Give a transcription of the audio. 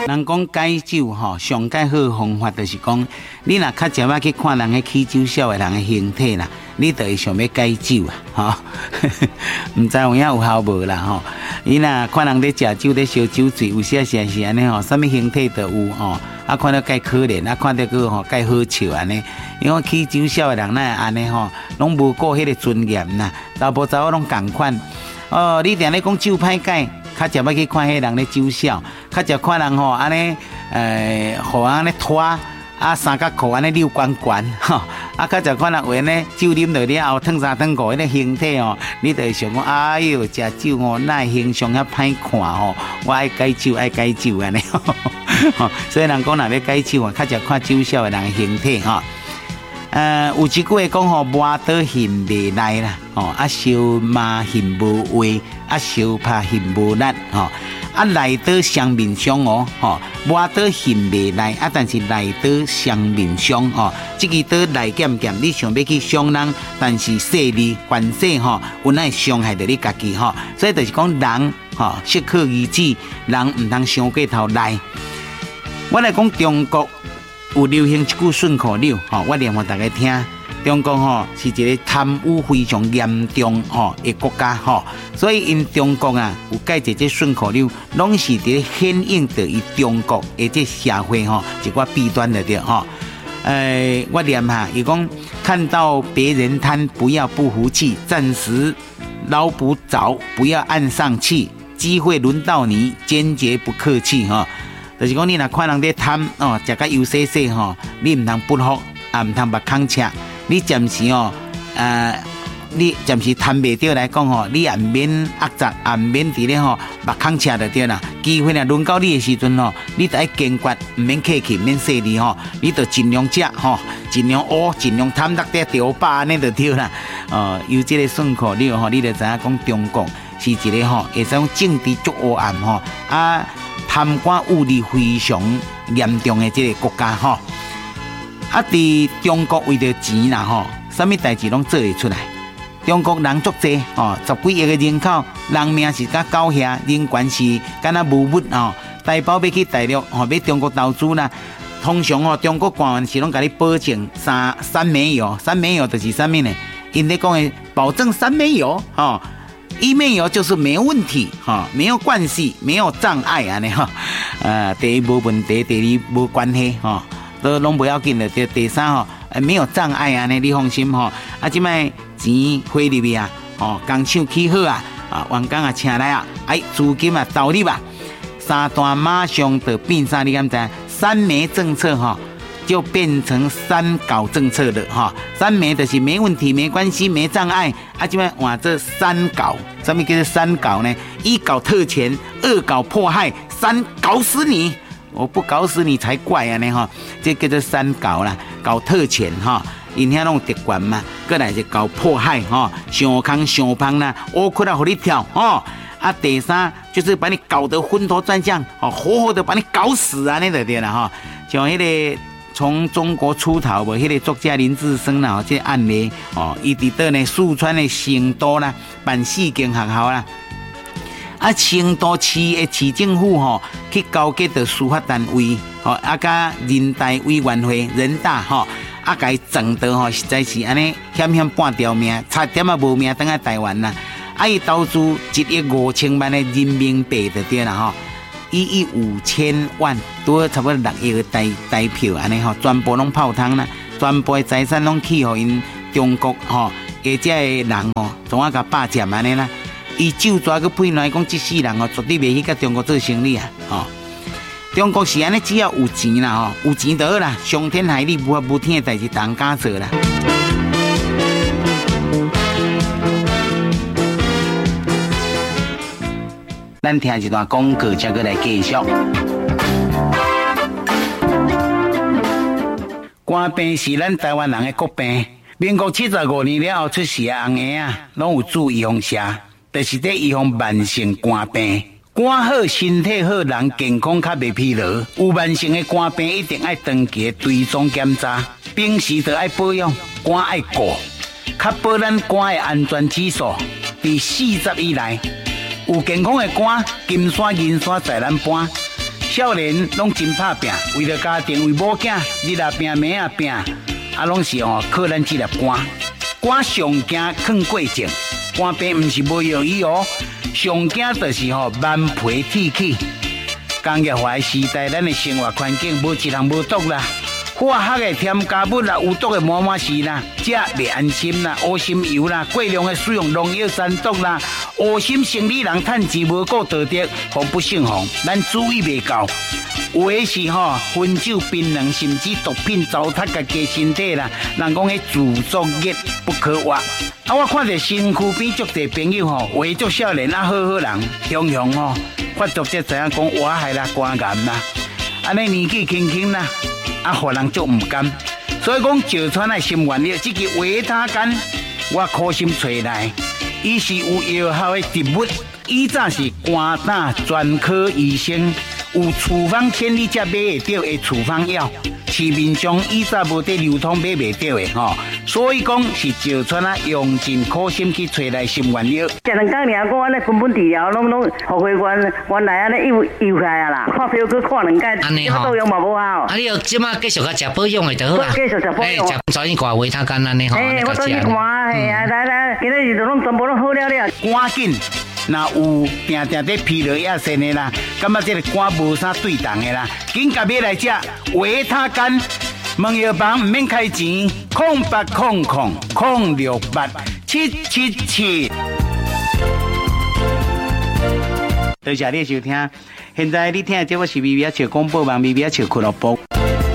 人讲解酒吼，上解好的方法就是讲，你若较常去看人个起酒痟的人的形体啦，你就会想要解酒啊，吼，唔知有影有效无啦吼。伊若看人咧食酒咧烧酒醉，有些是安尼吼，啥物形体都有吼，啊看到介可怜，啊看到个吼介好笑安尼，因为起酒痟的人哪会安尼吼，拢无顾迄个尊严呐，查甫查某拢共款。哦，你定咧讲酒歹解。较常要去看迄人咧酒痟，较常看人吼安尼，互人安尼拖啊三角裤安尼溜管管吼，啊较常看人有安尼酒啉落了后，烫三烫五迄个形体哦，你就会想讲，哎哟，食酒哦，哪会形象遐歹看吼？我爱解酒，爱解酒安尼吼，所以人讲若要解酒啊，较常看酒痟的人的形体吼。有一句话讲吼，磨刀现未来啦，吼啊烧麻现无话，啊烧拍现无力，吼啊来刀双面相哦，吼磨刀现未来，啊但是来刀双面相哦，这个刀来剑剑，你想要去伤人，但是势利关系吼，有哪会伤害到你家己吼，所以就是讲人吼适可而止，人唔通伤过头来。我来讲中国。有流行一句顺口溜，吼，我念给大家听。中国吼是一个贪污非常严重吼的国家吼，所以因中国啊有介一这顺口溜，拢是伫反映着伊中国的这社会吼一寡弊端的对吼。我念哈，伊讲看到别人贪，不要不服气，暂时捞不着，不要按上去，机会轮到你，坚决不客气哈。就是讲，你若看人咧贪哦，食甲油洗洗吼，你唔通不服，啊唔通目空赤，你暂时哦，你暂时贪袂到来讲吼，你也唔免压榨，也唔免伫咧吼目空赤就对啦。机会若轮到你的时阵吼，你就要坚决，唔免客气，唔免势利吼，你就尽量食吼，尽量学，尽量贪得点条把安尼就对啦。有这个顺口溜吼，你就知影讲中国是一个吼，会使讲政治足黑暗吼啊。贪官污吏非常严重的这个国家吼，啊，伫中国为着钱啦吼，啥物代志拢做会出来。中国人足济哦，10几亿个人口，人命是甲狗遐，人权是敢若无物哦。大包要去大陆吼，要中国投资啦，通常吼中国官员是拢甲你保证三没有，三没有就是啥物呢？因咧讲的保证三没有吼。一没有就是没问题哈，没有关系，没有障碍啊，你哈，第一无问题，第二无关系哈，都拢不要紧的。第三哈，没有障碍啊，你放心哈。啊，即摆钱花入去啊，哦，工厂起好啊，员工啊请来啊，资金啊投入啊，三段马上就变啥？你敢知？三没政策哈。就变成三搞政策了哈，三没就是没问题、没关系、没障碍啊！这边哇，这三搞，什么叫做三搞呢？一搞特权，二搞迫害，三搞死你！我不搞死你才怪啊！呢哈，这叫做三搞啦，搞特权哈，因遐拢特权嘛，过来就搞迫害哈，上康上胖啦，我困啊，互你跳哈！啊，第三就是把你搞得昏头转向，哦，活活的把你搞死啊！那就对了哈，像迄个。从中国出逃无，迄个作家林志升啦，这案例哦，伊伫倒呢四川的成都啦，办4间学校啦，啊，成都市的市政府吼，去交给着司法单位，吼，啊，甲人大委员会、人大吼，啊，甲伊整到吼，实在是安尼险险半条命，差点啊无命等下台湾啦，啊，伊投资1亿5千万的人民币就对啦吼。1亿5千万，多差不多6亿个台票安尼吼，全部拢泡汤啦，全部的财产拢去互因中国吼，而这个人吼，总啊甲霸占安尼啦。伊就抓个判来讲，这世人吼绝对袂去甲中国做生意啊！吼，中国是安尼，只要有钱啦吼，有钱就好啦，伤天害理、无法无天的代志，人敢做啦。咱听一段广告，才过来继续。肝病是咱台湾人的国病。民国75年了后出世的红婴啊，拢有注预防射，就是在预防慢性肝病。肝好，身体好，人健康较袂疲劳。有慢性的肝病，一定爱长期追踪检查，平时就爱保养，肝爱顾，确保咱肝的安全指数伫40以内。有健康的肝，金山银山在咱搬。 少年拢真拍拼，为了家庭为某囝，日啊拼暝啊拼，拢是靠咱这粒肝。肝上惊抗过症，肝病毋是无药医上惊就是万皮铁气。工业化时代，咱的生活环境无一人无毒啦。化学的添加物啦，有毒的满是啦，食袂安心啦，乌心油啦，过量的使用农药残毒啦，乌心生理人趁钱无顾道德，防不胜防。咱注意袂够，有的是烟酒槟榔，甚至毒品糟蹋家己身体啦。人讲迄自作孽不可活。我看着身躯边足侪朋友为足少年好人，雄发作才知影讲我害啦肝癌啦，安尼年纪轻轻啦。互人足唔甘，所以讲石川的新原料，这个维他甘，我苦心找来，伊是有药效的植物，以早是肝胆专科医生有处方签你才买得到的处方药，市面上以早无得流通买袂到的所以讲是石川用尽苦心去找来新原料。 食两工尔，我安尼根本治疗拢互会员原来安尼又开啊啦，看票去看两届， 安尼作用嘛无效。 你要即马继续甲食保养的就好啦。 继续食保养。 食早一挂维他甘安尼我早一挂，来，今日就拢全部拢好了。 赶紧，若有定在疲劳亚线的啦，感觉这个肝无啥对动的啦，紧甲买来食维他甘。问药房唔免开钱，0800-068-777。多谢你收听，现在你听的这个是微微笑广播网微微笑俱乐部。